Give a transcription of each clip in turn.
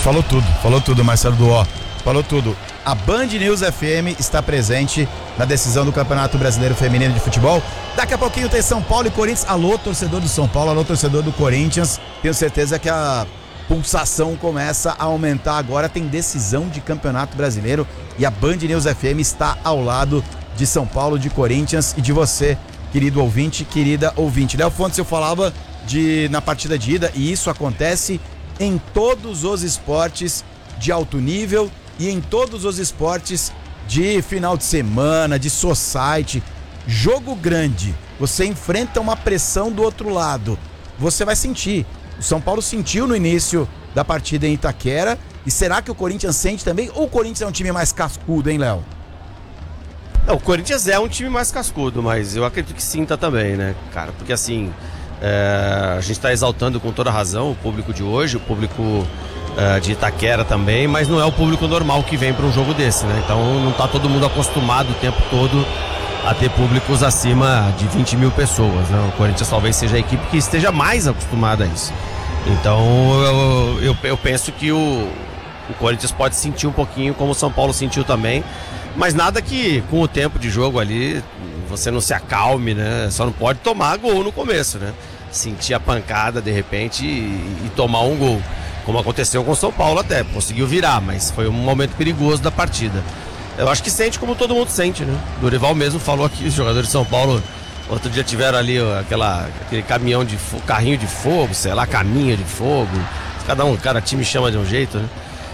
falou tudo, Marcelo Duó. Falou tudo. A Band News FM está presente na decisão do Campeonato Brasileiro Feminino de Futebol. Daqui a pouquinho tem São Paulo e Corinthians. Alô, torcedor do São Paulo, alô, torcedor do Corinthians. Tenho certeza que a pulsação começa a aumentar agora. Tem decisão de Campeonato Brasileiro e a Band News FM está ao lado de São Paulo, de Corinthians e de você, querido ouvinte, querida ouvinte. Léo Fontes, eu falava na partida de ida, e isso acontece em todos os esportes de alto nível e em todos os esportes de final de semana, de society. Jogo grande, você enfrenta uma pressão do outro lado, você vai sentir. O São Paulo sentiu no início da partida em Itaquera, e será que o Corinthians sente também? Ou o Corinthians é um time mais cascudo, hein, Léo? Não, o Corinthians é um time mais cascudo, mas eu acredito que sinta também, né, cara? Porque assim, a gente está exaltando com toda razão o público de hoje, o público de Itaquera também, mas não é o público normal que vem para um jogo desse, né? Então não está todo mundo acostumado o tempo todo a ter públicos acima de 20 mil pessoas, né? O Corinthians talvez seja a equipe que esteja mais acostumada a isso. Então eu penso que o Corinthians pode sentir um pouquinho como o São Paulo sentiu também, mas nada que com o tempo de jogo ali você não se acalme, né? Só não pode tomar gol no começo, né? Sentir a pancada de repente e tomar um gol, como aconteceu com o São Paulo até, conseguiu virar, mas foi um momento perigoso da partida. Eu acho que sente como todo mundo sente, né? Dorival mesmo falou aqui, os jogadores de São Paulo outro dia tiveram ali aquele caminhão carrinho de fogo, sei lá, caminho de fogo, cada time chama de um jeito, né?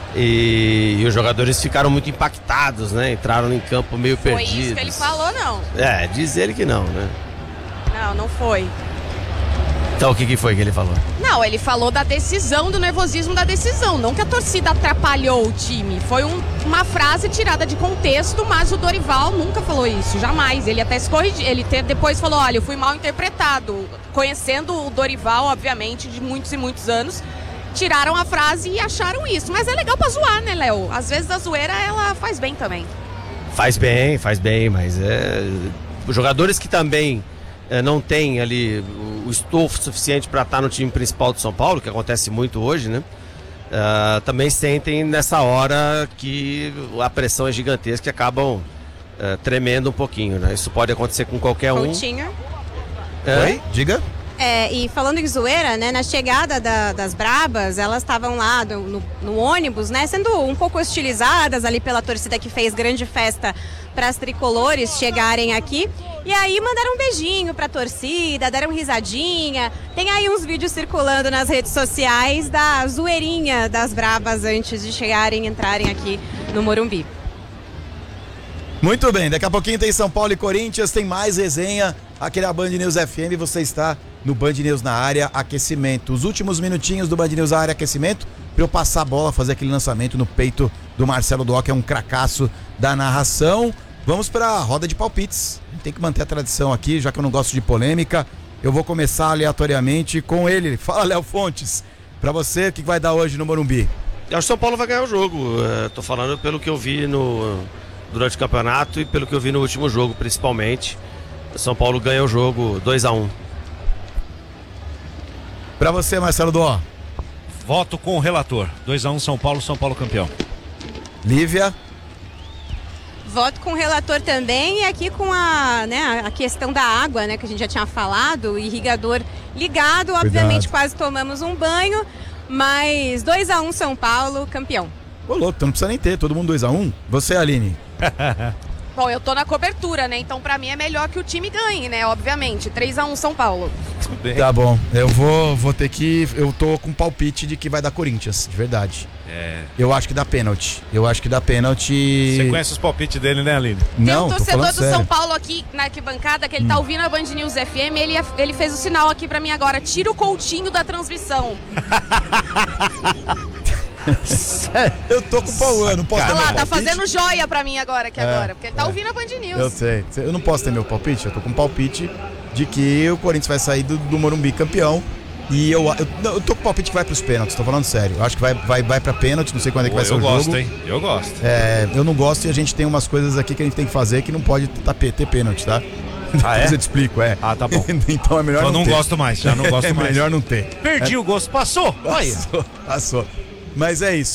E os jogadores ficaram muito impactados, né? Entraram em campo meio perdidos. Foi isso que ele falou, não? Diz ele que não, né? Não foi. Então o que foi que ele falou? Não, ele falou da decisão, do nervosismo da decisão, não que a torcida atrapalhou o time. Foi uma frase tirada de contexto, mas o Dorival nunca falou isso, jamais. Ele até se corrigiu, depois falou, olha, eu fui mal interpretado. Conhecendo o Dorival, obviamente, de muitos e muitos anos, tiraram a frase e acharam isso. Mas é legal pra zoar, né, Léo? Às vezes a zoeira, ela faz bem também. Faz bem, mas os jogadores que também não têm ali o estofo suficiente para estar no time principal do São Paulo, que acontece muito hoje, né? Também sentem nessa hora que a pressão é gigantesca e acabam tremendo um pouquinho, né? Isso pode acontecer com qualquer um. Coutinho. Oi, diga. E falando em zoeira, né, na chegada das Brabas, elas estavam lá no ônibus, né, sendo um pouco hostilizadas ali pela torcida que fez grande festa para as tricolores chegarem aqui. E aí mandaram um beijinho pra torcida, deram risadinha. Tem aí uns vídeos circulando nas redes sociais da zoeirinha das Brabas antes de entrarem aqui no Morumbi. Muito bem, daqui a pouquinho tem São Paulo e Corinthians, tem mais resenha aqui na Band News FM, você está no Band News na área aquecimento. Os últimos minutinhos do Band News na área aquecimento, para eu passar a bola, fazer aquele lançamento no peito do Marcelo Duó, que é um cracaço da narração. Vamos para a roda de palpites. Tem que manter a tradição aqui, já que eu não gosto de polêmica. Eu vou começar aleatoriamente com ele. Fala, Léo Fontes. Para você, o que vai dar hoje no Morumbi? Eu acho que o São Paulo vai ganhar o jogo. Tô falando pelo que eu vi durante o campeonato e pelo que eu vi no último jogo, principalmente. O São Paulo ganha o jogo 2-1. Para você, Marcelo Duó. Voto com o relator. 2-1 São Paulo campeão. Lívia. Voto com o relator também, e aqui com a questão da água, né, que a gente já tinha falado, o irrigador ligado, obviamente quase tomamos um banho, mas 2-1 São Paulo, campeão. Ô louco, então não precisa nem ter, todo mundo 2-1. Você, Aline? Bom, eu tô na cobertura, né, então pra mim é melhor que o time ganhe, né, obviamente, 3-1 São Paulo. Tá bom, eu vou ter que, eu tô com palpite de que vai dar Corinthians, de verdade. Eu acho que dá pênalti. Você conhece os palpites dele, né, Aline? Não, tem um torcedor do São Paulo aqui na arquibancada que ele tá ouvindo a Band News FM, ele fez o sinal aqui pra mim agora, tira o Coutinho da transmissão. Eu tô com o pau, não posso ter Olha meu lá, tá palpite? fazendo joia pra mim agora, porque ele tá ouvindo a Band News. Eu sei, eu não posso ter meu palpite, eu tô com um palpite de que o Corinthians vai sair do Morumbi campeão. E eu tô com o palpite que vai pros pênaltis, tô falando sério. Eu acho que vai pra pênalti, não sei quando é que vai ser o jogo. Eu gosto, hein? Eu gosto. Eu não gosto e a gente tem umas coisas aqui que a gente tem que fazer que não pode ter pênalti, tá? Depois eu te explico, tá bom. Então é melhor eu não ter. Eu não gosto mais, já não gosto mais. É melhor não ter. Perdi o gosto, passou. Passou. Mas é isso.